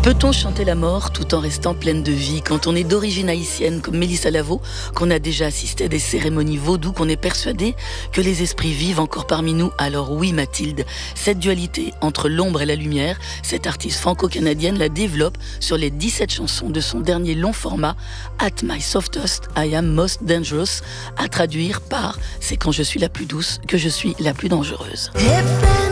Peut-on chanter la mort tout en restant pleine de vie? Quand on est d'origine haïtienne comme Mélissa Lavo, qu'on a déjà assisté à des cérémonies vaudou, qu'on est persuadé que les esprits vivent encore parmi nous, alors oui Mathilde, cette dualité entre l'ombre et la lumière, cette artiste franco-canadienne la développe sur les 17 chansons de son dernier long format At My Softest, I Am Most Dangerous, à traduire par C'est quand je suis la plus douce que je suis la plus dangereuse.